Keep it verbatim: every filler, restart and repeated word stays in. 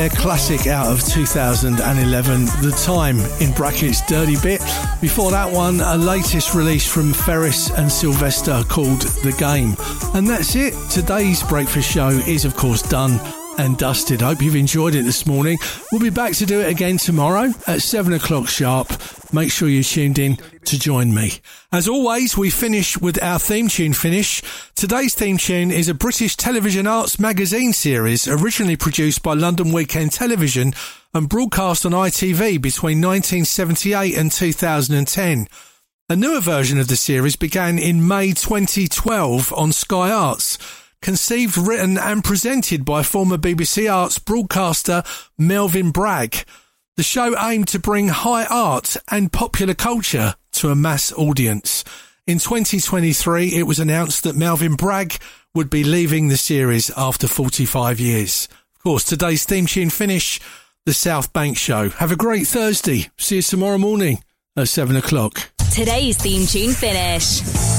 A classic out of two thousand eleven, The Time in brackets Dirty Bit. Before that one, a latest release from Ferris and Sylvester called The Game. And that's it. Today's breakfast show is, of course, done and dusted. Hope you've enjoyed it this morning. We'll be back to do it again tomorrow at seven o'clock sharp. Make sure you're tuned in to join me. As always, we finish with our theme tune finish. Today's theme tune is a British television arts magazine series originally produced by London Weekend Television and broadcast on I T V between nineteen seventy-eight and two thousand ten. A newer version of the series began in May twenty twelve on Sky Arts. Conceived, written and presented by former B B C Arts broadcaster Melvyn Bragg. The show aimed to bring high art and popular culture to a mass audience. In twenty twenty-three, it was announced that Melvyn Bragg would be leaving the series after forty-five years. Of course, today's theme tune finish, The South Bank Show. Have a great Thursday. See you tomorrow morning at seven o'clock. Today's theme tune finish.